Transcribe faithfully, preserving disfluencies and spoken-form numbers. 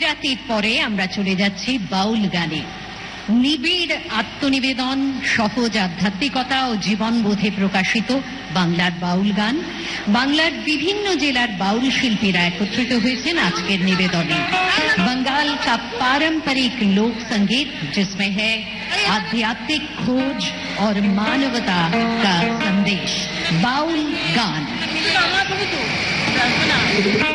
বিরাতির পরে আমরা চলে যাচ্ছি বাউল গানে। নিবিড় আত্মনিবেদন, সহজ আধ্যাত্মিকতা ও জীবনবোধে প্রকাশিত বাংলার বাউল গান। বাংলার বিভিন্ন জেলার বাউল শিল্পীরা একত্রিত হয়েছেন আজকের নিবেদনে। बंगाल का पारंपरिक लोक संगीत जिसमें है आध्यात्मिक खोज और मानवता का संदेश। बाउल गान।